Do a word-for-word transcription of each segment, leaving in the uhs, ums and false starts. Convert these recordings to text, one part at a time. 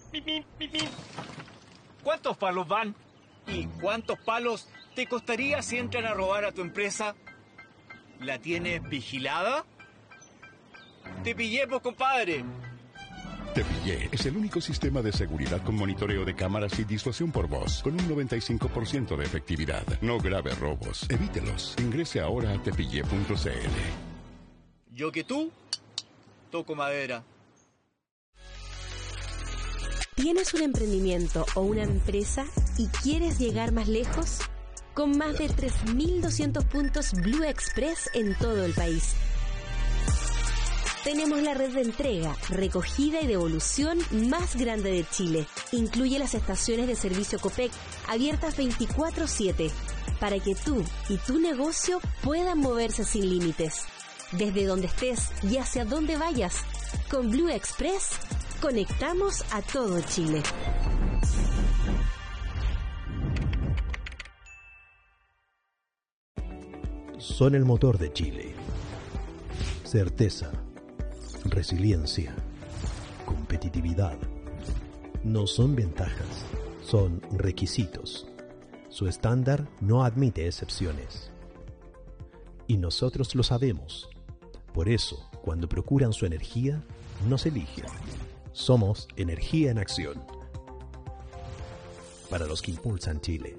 Pip, pip, pip, pip. ¿Cuántos palos van? ¿Y cuántos palos te costaría si entran a robar a tu empresa? ¿La tienes vigilada? Te pillé, pues, compadre. Te Pillé es el único sistema de seguridad con monitoreo de cámaras y disuasión por voz, con un noventa y cinco por ciento de efectividad. No grave robos, evítelos. Ingrese ahora a tepillé punto c l. Yo que tú, toco madera. ¿Tienes un emprendimiento o una empresa y quieres llegar más lejos? Con más de tres mil doscientos puntos Blue Express en todo el país. Tenemos la red de entrega, recogida y devolución más grande de Chile. Incluye las estaciones de servicio Copec abiertas veinticuatro siete para que tú y tu negocio puedan moverse sin límites. Desde donde estés y hacia donde vayas, con Blue Express conectamos a todo Chile. Son el motor de Chile. Certeza, resiliencia, competitividad. No son ventajas, son requisitos. Su estándar no admite excepciones. Y nosotros lo sabemos. Por eso, cuando procuran su energía, nos eligen. Somos Energía en Acción. Para los que impulsan Chile.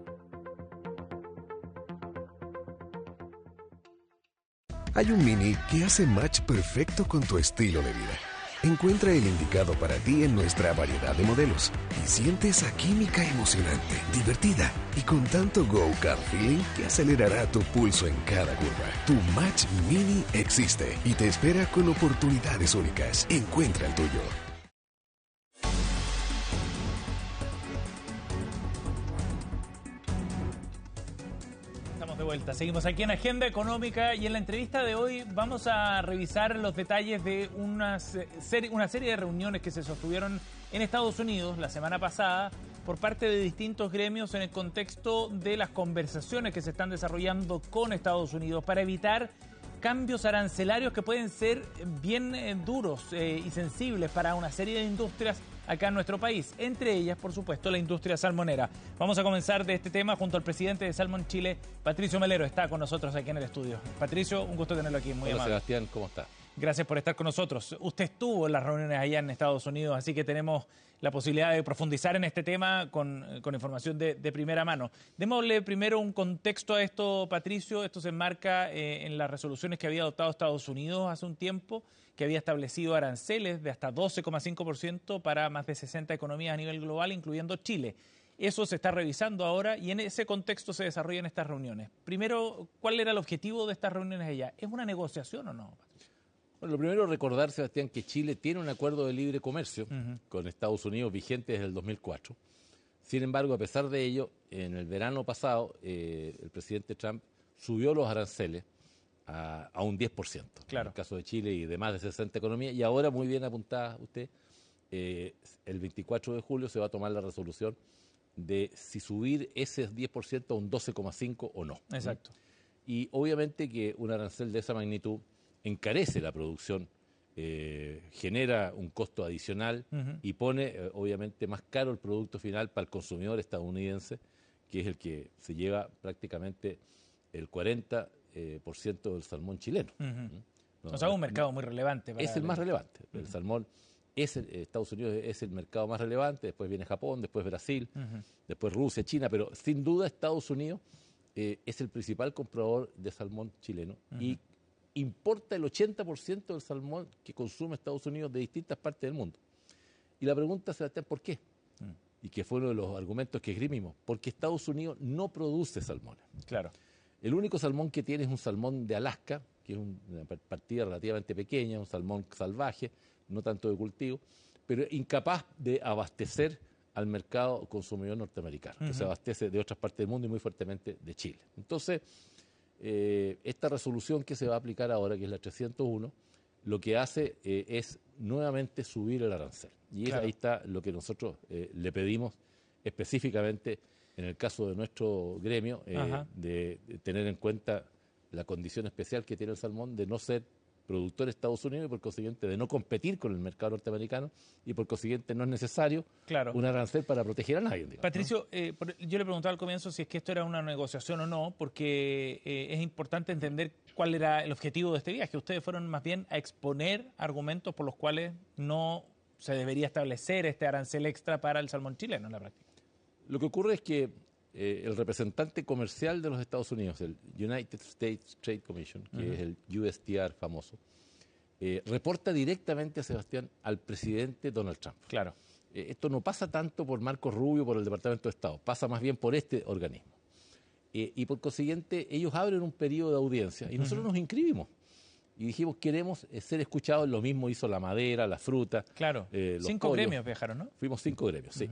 Hay un Mini que hace match perfecto con tu estilo de vida. Encuentra el indicado para ti en nuestra variedad de modelos y siente esa química emocionante, divertida y con tanto go-kart feeling que acelerará tu pulso en cada curva. Tu Match Mini existe y te espera con oportunidades únicas. Encuentra el tuyo. De vuelta. Seguimos aquí en Agenda Económica y en la entrevista de hoy vamos a revisar los detalles de una serie, una serie de reuniones que se sostuvieron en Estados Unidos la semana pasada por parte de distintos gremios en el contexto de las conversaciones que se están desarrollando con Estados Unidos para evitar cambios arancelarios que pueden ser bien eh, duros eh, y sensibles para una serie de industrias acá en nuestro país, entre ellas, por supuesto, la industria salmonera. Vamos a comenzar de este tema junto al presidente de Salmon Chile, Patricio Melero, está con nosotros aquí en el estudio. Patricio, un gusto tenerlo aquí, muy Hola, amable. Sebastián, ¿cómo está? Gracias por estar con nosotros. Usted estuvo en las reuniones allá en Estados Unidos, así que tenemos la posibilidad de profundizar en este tema con, con información de, de primera mano. Démosle primero un contexto a esto, Patricio. Esto se enmarca eh, en las resoluciones que había adoptado Estados Unidos hace un tiempo, que había establecido aranceles de hasta doce coma cinco por ciento para más de sesenta economías a nivel global, incluyendo Chile. Eso se está revisando ahora y en ese contexto se desarrollan estas reuniones. Primero, ¿cuál era el objetivo de estas reuniones allá? ¿Es una negociación o no, Patricio? Bueno, lo primero recordar, Sebastián, que Chile tiene un acuerdo de libre comercio uh-huh. con Estados Unidos vigente desde el dos mil cuatro. Sin embargo, a pesar de ello, en el verano pasado, eh, el presidente Trump subió los aranceles a, a un diez por ciento. Claro. En el caso de Chile y de más de sesenta economías. Y ahora, muy bien apuntada usted, eh, el veinticuatro de julio se va a tomar la resolución de si subir ese diez por ciento a un doce coma cinco por ciento o no. Exacto. Y obviamente que un arancel de esa magnitud encarece la producción, eh, genera un costo adicional uh-huh. y pone eh, obviamente más caro el producto final para el consumidor estadounidense, que es el que se lleva prácticamente el cuarenta por ciento del salmón chileno. Uh-huh. ¿no? O sea, un mercado muy relevante. Para es el la... más relevante. Uh-huh. El salmón, es el, Estados Unidos es el mercado más relevante, después viene Japón, después Brasil, uh-huh. después Rusia, China, pero sin duda Estados Unidos eh, es el principal comprador de salmón chileno uh-huh. y importa el ochenta por ciento del salmón que consume Estados Unidos de distintas partes del mundo. Y la pregunta, Sebastián, ¿por qué? Mm. Y que fue uno de los argumentos que esgrimimos. Porque Estados Unidos no produce salmones. Claro. El único salmón que tiene es un salmón de Alaska, que es una partida relativamente pequeña, un salmón salvaje, no tanto de cultivo, pero incapaz de abastecer al mercado consumidor norteamericano, uh-huh. que se abastece de otras partes del mundo y muy fuertemente de Chile. Entonces, Eh, esta resolución que se va a aplicar ahora, que es la trescientos uno, lo que hace eh, es nuevamente subir el arancel. Y claro. ahí está lo que nosotros eh, le pedimos específicamente en el caso de nuestro gremio, eh, de, de tener en cuenta la condición especial que tiene el salmón de no ser productor de Estados Unidos y por consiguiente de no competir con el mercado norteamericano y por consiguiente no es necesario claro. un arancel para proteger a nadie. Digamos, Patricio, ¿no? eh, yo le preguntaba al comienzo si es que esto era una negociación o no, porque eh, es importante entender cuál era el objetivo de este viaje. Ustedes fueron más bien a exponer argumentos por los cuales no se debería establecer este arancel extra para el salmón chileno en la práctica. Lo que ocurre es que eh, el representante comercial de los Estados Unidos, el United States Trade Commission, que uh-huh. es el U S T R famoso, eh, reporta directamente a Sebastián al presidente Donald Trump. Claro. Eh, esto no pasa tanto por Marco Rubio, por el Departamento de Estado, pasa más bien por este organismo. Eh, y por consiguiente, ellos abren un periodo de audiencia y nosotros uh-huh. nos inscribimos. Y dijimos, queremos ser escuchados. Lo mismo hizo la madera, la fruta. Claro. Eh, los cinco pollos. gremios viajaron, ¿no? Fuimos cinco gremios, sí. Uh-huh.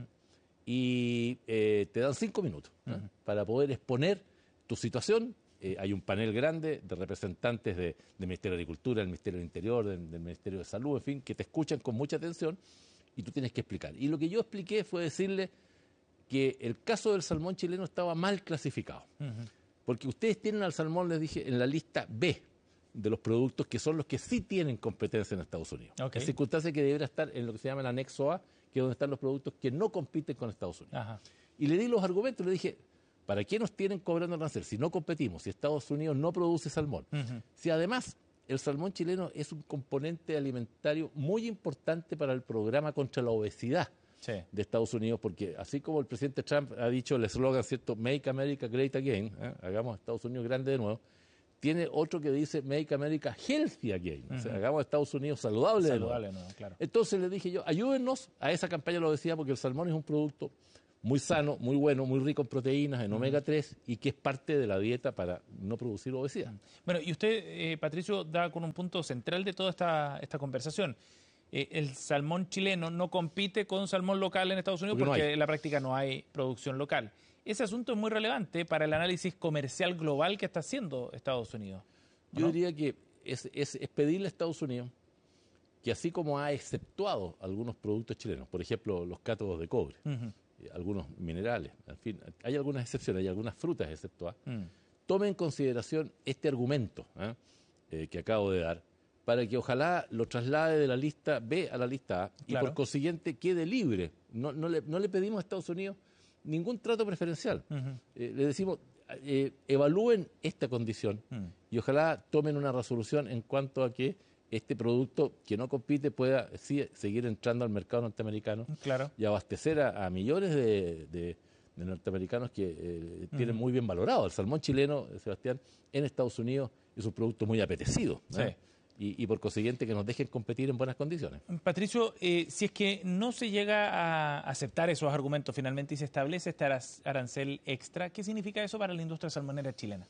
Y eh, te dan cinco minutos ¿no? uh-huh. para poder exponer tu situación. Eh, hay un panel grande de representantes de, del Ministerio de Agricultura, del Ministerio del Interior, del, del Ministerio de Salud, en fin, que te escuchan con mucha atención y tú tienes que explicar. Y lo que yo expliqué fue decirle que el caso del salmón chileno estaba mal clasificado. Uh-huh. Porque ustedes tienen al salmón, les dije, en la lista B de los productos que son los que sí tienen competencia en Estados Unidos. Okay. En circunstancia que debería estar en lo que se llama el anexo A, que es donde están los productos que no compiten con Estados Unidos. Ajá. Y le di los argumentos, le dije, ¿para qué nos tienen cobrando arancel si no competimos, si Estados Unidos no produce salmón? Uh-huh. Si además el salmón chileno es un componente alimentario muy importante para el programa contra la obesidad sí. de Estados Unidos, porque así como el presidente Trump ha dicho el eslogan, ¿cierto? Make America Great Again, ¿eh? Hagamos a Estados Unidos grande de nuevo, tiene otro que dice Make America Healthy Again, uh-huh. o sea, hagamos a Estados Unidos saludable, saludable de nuevo. No, claro. Entonces le dije yo, ayúdennos a esa campaña de la obesidad, porque el salmón es un producto muy sano, muy bueno, muy rico en proteínas, en omega tres, y que es parte de la dieta para no producir obesidad. Bueno, y usted, eh, Patricio, da con un punto central de toda esta, esta conversación. Eh, el salmón chileno no compite con salmón local en Estados Unidos porque, porque no en la práctica no hay producción local. Ese asunto es muy relevante para el análisis comercial global que está haciendo Estados Unidos, ¿no? Yo diría que es, es, es pedirle a Estados Unidos que así como ha exceptuado algunos productos chilenos, por ejemplo, los cátodos de cobre, uh-huh. algunos minerales, en fin, hay algunas excepciones, hay algunas frutas exceptuadas, mm. tome en consideración este argumento ¿eh? Eh, que acabo de dar, para que ojalá lo traslade de la lista B a la lista A y claro. por consiguiente quede libre. No, no, le, no le pedimos a Estados Unidos ningún trato preferencial. Uh-huh. Eh, le decimos, eh, evalúen esta condición uh-huh. y ojalá tomen una resolución en cuanto a que este producto que no compite pueda sí, seguir entrando al mercado norteamericano claro. y abastecer a, a millones de, de, de norteamericanos que eh, tienen uh-huh. muy bien valorado. El salmón chileno, Sebastián, en Estados Unidos es un producto muy apetecido. ¿no? Sí. Y, y por consiguiente que nos dejen competir en buenas condiciones. Patricio, eh, si es que no se llega a aceptar esos argumentos finalmente y se establece este arancel extra, ¿qué significa eso para la industria salmonera chilena?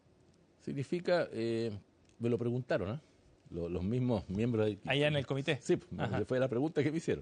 Significa, eh, me lo preguntaron, ¿eh? Los, los mismos miembros... De, Allá en el comité. Sí, fue la pregunta que me hicieron.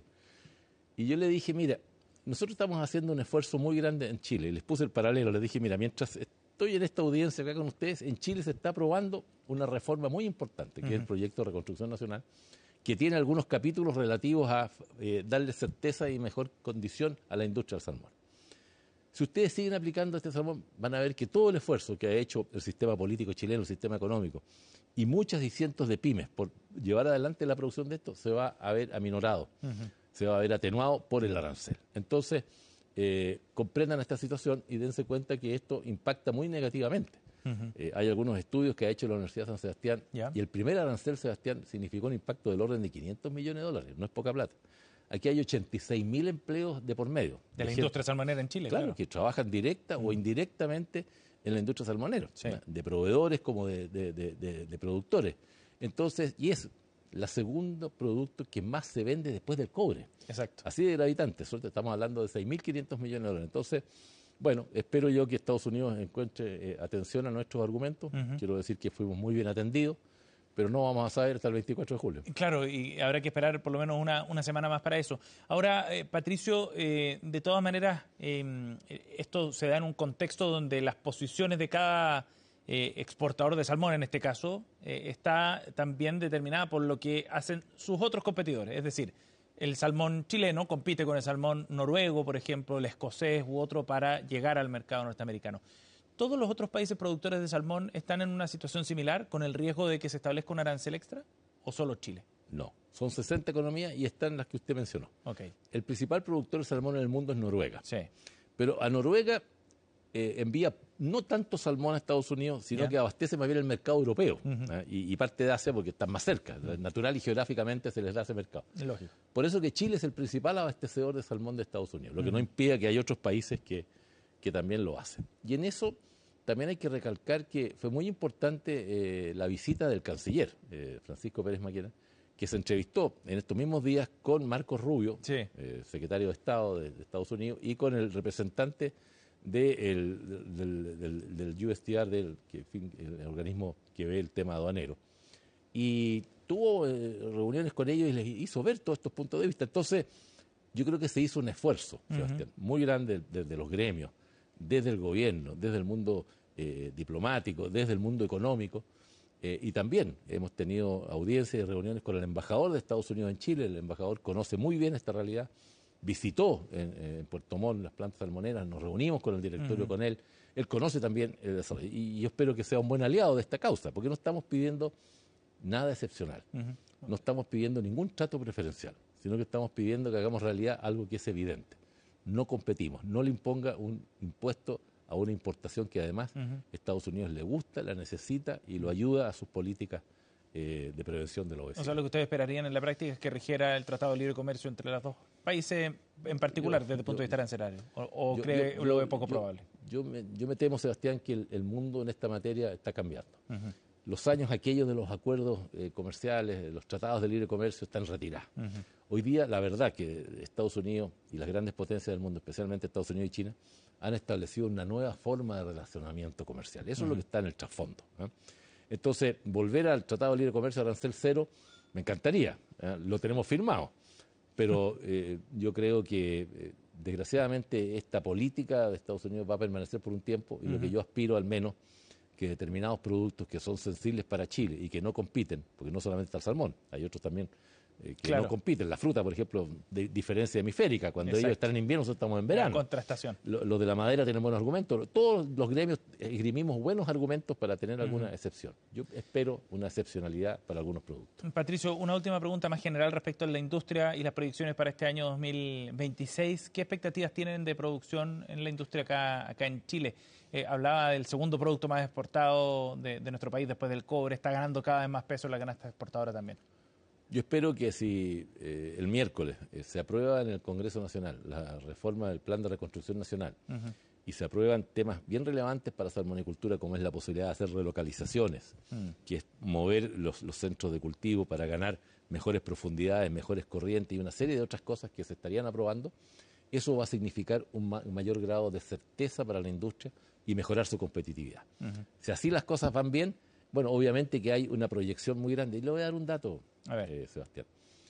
Y yo le dije, mira, nosotros estamos haciendo un esfuerzo muy grande en Chile. Y les puse el paralelo, les dije, mira, mientras estoy en esta audiencia acá con ustedes, en Chile se está aprobando una reforma muy importante, que uh-huh. es el proyecto de reconstrucción nacional, que tiene algunos capítulos relativos a eh, darle certeza y mejor condición a la industria del salmón. Si ustedes siguen aplicando este salmón, van a ver que todo el esfuerzo que ha hecho el sistema político chileno, el sistema económico, y muchas y cientos de pymes por llevar adelante la producción de esto, se va a ver aminorado, uh-huh. se va a ver atenuado por el arancel. Entonces, eh, comprendan esta situación y dense cuenta que esto impacta muy negativamente. Uh-huh. Eh, hay algunos estudios que ha hecho la Universidad de San Sebastián yeah. y el primer arancel, Sebastián, significó un impacto del orden de quinientos millones de dólares, no es poca plata. Aquí hay ochenta y seis mil empleos de por medio. De, de la gente, industria salmonera en Chile, claro. claro. que trabajan directa uh-huh. o indirectamente en la industria salmonera, sí. de proveedores como de, de, de, de, de productores. Entonces, y es el segundo producto que más se vende después del cobre. Exacto. Así de gravitante, estamos hablando de seis mil quinientos millones de dólares. Entonces, bueno, espero yo que Estados Unidos encuentre eh, atención a nuestros argumentos. Uh-huh. Quiero decir que fuimos muy bien atendidos, pero no vamos a saber hasta el veinticuatro de julio. Claro, y habrá que esperar por lo menos una, una semana más para eso. Ahora, eh, Patricio, eh, de todas maneras, eh, esto se da en un contexto donde las posiciones de cada eh, exportador de salmón, en este caso, eh, está también determinada por lo que hacen sus otros competidores. Es decir, el salmón chileno compite con el salmón noruego, por ejemplo, el escocés u otro para llegar al mercado norteamericano. ¿Todos los otros países productores de salmón están en una situación similar, con el riesgo de que se establezca un arancel extra, o solo Chile? No, son sesenta economías y están las que usted mencionó. Okay. El principal productor de salmón en el mundo es Noruega. Sí. Pero a Noruega eh, envía no tanto salmón a Estados Unidos, sino yeah. que abastece más bien el mercado europeo uh-huh. ¿eh? y, y parte de Asia porque están más cerca. Uh-huh. Natural y geográficamente se les da ese mercado. Lógico. Por eso que Chile es el principal abastecedor de salmón de Estados Unidos, lo que uh-huh. no impide que hay otros países que, que también lo hacen. Y en eso también hay que recalcar que fue muy importante eh, la visita del canciller, eh, Francisco Pérez Maquena, que se entrevistó en estos mismos días con Marcos Rubio, sí. eh, secretario de Estado de, de Estados Unidos, y con el representante de el, del, del, del U S T R, del que, el organismo que ve el tema aduanero. Y tuvo eh, reuniones con ellos y les hizo ver todos estos puntos de vista. Entonces, yo creo que se hizo un esfuerzo, uh-huh. Sebastián, muy grande desde los gremios, desde el gobierno, desde el mundo eh, diplomático, desde el mundo económico. Eh, y también hemos tenido audiencias y reuniones con el embajador de Estados Unidos en Chile. El embajador conoce muy bien esta realidad. Visitó en, en Puerto Montt las plantas salmoneras, nos reunimos con el directorio uh-huh. con él. Él conoce también el desarrollo. Y yo espero que sea un buen aliado de esta causa, porque no estamos pidiendo nada excepcional. Uh-huh. No estamos pidiendo ningún trato preferencial, sino que estamos pidiendo que hagamos realidad algo que es evidente. No competimos, no le imponga un impuesto a una importación que además uh-huh. Estados Unidos le gusta, la necesita y lo ayuda a sus políticas eh, de prevención de la obesidad. O sea, lo que ustedes esperarían en la práctica es que rigiera el Tratado de Libre Comercio entre los dos países en particular, yo, desde el punto yo, de vista arancelario, o, o yo, cree yo, lo ve poco yo, probable. Yo me, yo me temo, Sebastián, que el, el mundo en esta materia está cambiando. Uh-huh. Los años aquellos de los acuerdos eh, comerciales, los tratados de libre comercio están retirados. Uh-huh. Hoy día, la verdad que Estados Unidos y las grandes potencias del mundo, especialmente Estados Unidos y China, han establecido una nueva forma de relacionamiento comercial. Eso uh-huh. es lo que está en el trasfondo, ¿eh? Entonces, volver al Tratado de Libre Comercio, arancel cero, me encantaría. ¿eh? Lo tenemos firmado. Pero eh, yo creo que, eh, desgraciadamente, esta política de Estados Unidos va a permanecer por un tiempo y uh-huh. lo que yo aspiro, al menos, que determinados productos que son sensibles para Chile y que no compiten, porque no solamente está el salmón, hay otros también eh, que claro. no compiten. La fruta, por ejemplo, de diferencia hemisférica, cuando Exacto. ellos están en invierno, nosotros estamos en verano. La contrastación. Lo, lo de la madera tiene buenos argumentos. Todos los gremios esgrimimos buenos argumentos para tener alguna uh-huh. excepción. Yo espero una excepcionalidad para algunos productos. Patricio, una última pregunta más general respecto a la industria y las proyecciones para este año dos mil veintiséis. ¿Qué expectativas tienen de producción en la industria acá, acá en Chile? Eh, hablaba del segundo producto más exportado de, de nuestro país después del cobre. Está ganando cada vez más peso la canasta exportadora también. Yo espero que si eh, el miércoles eh, se aprueba en el Congreso Nacional la reforma del Plan de Reconstrucción Nacional uh-huh. y se aprueban temas bien relevantes para salmonicultura, como es la posibilidad de hacer relocalizaciones, uh-huh. que es mover los, los centros de cultivo para ganar mejores profundidades, mejores corrientes y una serie de otras cosas que se estarían aprobando, eso va a significar un, ma- un mayor grado de certeza para la industria y mejorar su competitividad. Uh-huh. Si así las cosas van bien, bueno, obviamente que hay una proyección muy grande. Y le voy a dar un dato, a ver. Eh, Sebastián.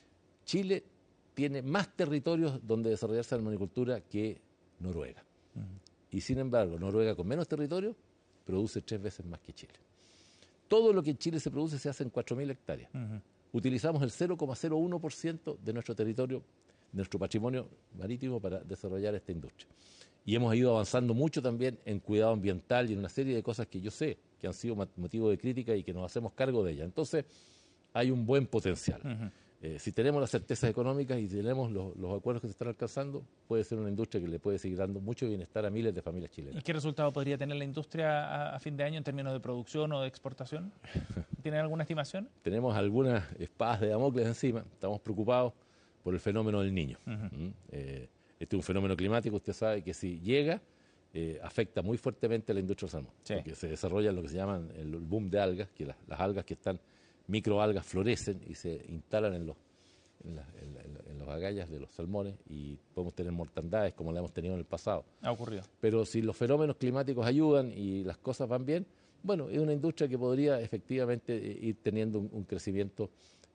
Chile tiene más territorios donde desarrollar salmonicultura que Noruega. Uh-huh. Y sin embargo, Noruega, con menos territorio, produce tres veces más que Chile. Todo lo que en Chile se produce se hace en cuatro mil hectáreas. Uh-huh. Utilizamos el cero coma cero uno por ciento de nuestro territorio, de nuestro patrimonio marítimo para desarrollar esta industria. Y hemos ido avanzando mucho también en cuidado ambiental y en una serie de cosas que yo sé que han sido motivo de crítica y que nos hacemos cargo de ellas. Entonces, hay un buen potencial. Uh-huh. Eh, si tenemos las certezas económicas y tenemos los, los acuerdos que se están alcanzando, puede ser una industria que le puede seguir dando mucho bienestar a miles de familias chilenas. ¿Y qué resultado podría tener la industria a, a fin de año en términos de producción o de exportación? ¿Tienen alguna estimación? Tenemos algunas espadas de Damocles encima. Estamos preocupados por el fenómeno del Niño. Uh-huh. ¿Mm? eh, Este es un fenómeno climático, usted sabe que si llega, eh, afecta muy fuertemente a la industria del salmón. Sí. Porque se desarrolla lo que se llama el boom de algas, que las, las algas que están, microalgas, florecen y se instalan en los, en, la, en, la, en las agallas de los salmones y podemos tener mortandades como la hemos tenido en el pasado. Ha ocurrido. Pero si los fenómenos climáticos ayudan y las cosas van bien, bueno, es una industria que podría efectivamente ir teniendo un, un crecimiento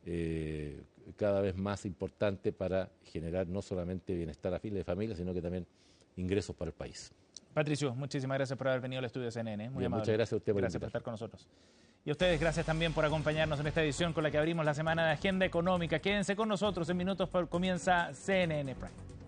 eh, cada vez más importante para generar no solamente bienestar a miles de familias, sino que también ingresos para el país. Patricio, muchísimas gracias por haber venido al estudio de C N N. Muy Bien, amable. Muchas gracias a usted por Gracias por estar con nosotros. Y a ustedes, gracias también por acompañarnos en esta edición con la que abrimos la semana de Agenda Económica. Quédense con nosotros, en minutos comienza C N N Prime.